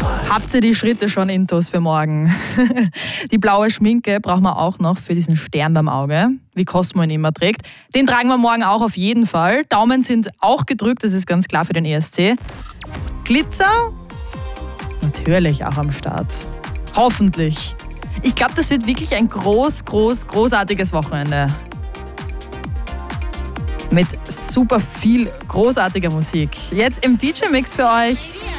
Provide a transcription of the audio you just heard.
Habt ihr die Schritte schon intus für morgen? Die blaue Schminke brauchen wir auch noch für diesen Stern beim Auge, wie Cosmo ihn immer trägt. Den tragen wir morgen auch auf jeden Fall. Daumen sind auch gedrückt, das ist ganz klar für den ESC. Glitzer? Natürlich auch am Start. Hoffentlich. Ich glaube, das wird wirklich ein großartiges Wochenende. Mit super viel großartiger Musik. Jetzt im DJ-Mix für euch